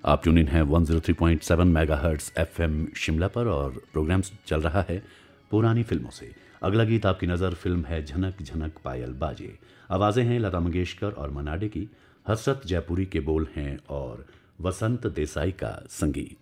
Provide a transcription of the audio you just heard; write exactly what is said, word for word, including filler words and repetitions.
आप tune in हैं one zero three point seven megahertz FM Shimla पर और प्रोग्राम चल रहा है पुरानी फिल्मों से। अगला गीत आपकी नज़र फिल्म है झनक झनक पायल बाजे। आवाज़ें हैं लता मंगेशकर और मनाडे की, हसरत जयपुरी के बोल हैं और वसंत देसाई का संगीत।